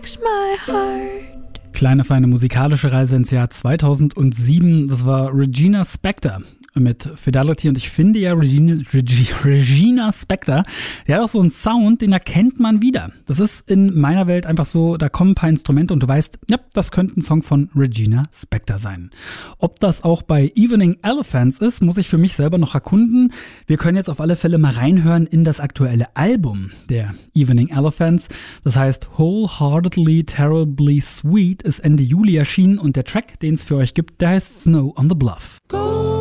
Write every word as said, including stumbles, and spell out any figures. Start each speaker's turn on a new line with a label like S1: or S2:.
S1: breaks my heart.
S2: Kleine feine musikalische Reise ins Jahr zweitausendsieben. Das war Regina Spektor mit Fidelity, und ich finde ja Regina, Regi, Regina Spektor, die hat auch so einen Sound, den erkennt man wieder. Das ist in meiner Welt einfach so, da kommen ein paar Instrumente und du weißt, ja, das könnte ein Song von Regina Spektor sein. Ob das auch bei Evening Elephants ist, muss ich für mich selber noch erkunden. Wir können jetzt auf alle Fälle mal reinhören in das aktuelle Album der Evening Elephants. Das heißt Wholeheartedly Terribly Sweet, ist Ende Juli erschienen, und der Track, den es für euch gibt, der heißt Snow on the Bluff.
S1: Go.